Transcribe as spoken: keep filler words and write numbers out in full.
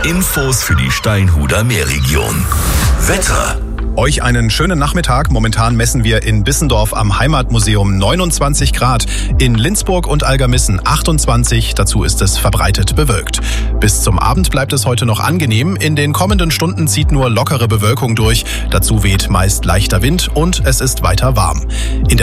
Infos für die Steinhuder Meerregion. Wetter. Euch einen schönen Nachmittag. Momentan messen wir in Bissendorf am Heimatmuseum neunundzwanzig Grad, in Lindsburg und Algermissen achtundzwanzig, dazu ist es verbreitet bewölkt. Bis zum Abend bleibt es heute noch angenehm, in den kommenden Stunden zieht nur lockere Bewölkung durch, dazu weht meist leichter Wind und es ist weiter warm. In